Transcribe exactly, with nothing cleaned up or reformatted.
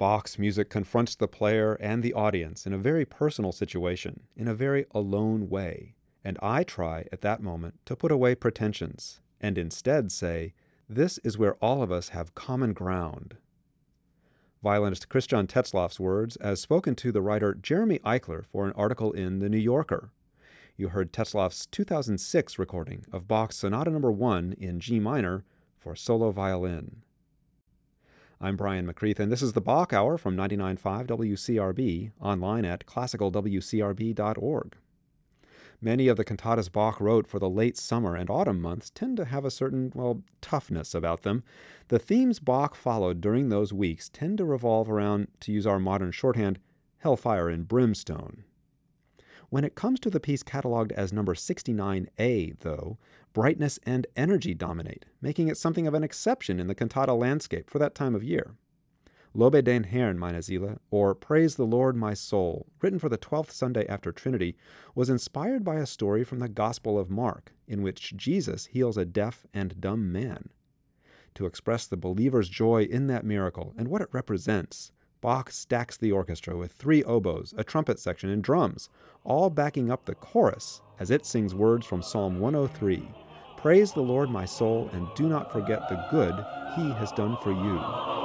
Bach's music confronts the player and the audience in a very personal situation, in a very alone way, and I try at that moment to put away pretensions and instead say, this is where all of us have common ground. Violinist Christian Tetzlaff's words as spoken to the writer Jeremy Eichler for an article in The New Yorker. You heard Tetzlaff's two thousand six recording of Bach's Sonata Number one in G minor for solo violin. I'm Brian McCreath, and this is the Bach Hour from ninety-nine point five W C R B, online at classical w c r b dot org. Many of the cantatas Bach wrote for the late summer and autumn months tend to have a certain, well, toughness about them. The themes Bach followed during those weeks tend to revolve around, to use our modern shorthand, hellfire and brimstone. When it comes to the piece catalogued as number sixty-nine A, though, brightness and energy dominate, making it something of an exception in the cantata landscape for that time of year. Lobe den Herrn, meine Seele, or Praise the Lord, my soul, written for the twelfth Sunday after Trinity, was inspired by a story from the Gospel of Mark, in which Jesus heals a deaf and dumb man. To express the believer's joy in that miracle and what it represents, Bach stacks the orchestra with three oboes, a trumpet section, and drums, all backing up the chorus as it sings words from Psalm one oh three. Praise the Lord, my soul, and do not forget the good he has done for you.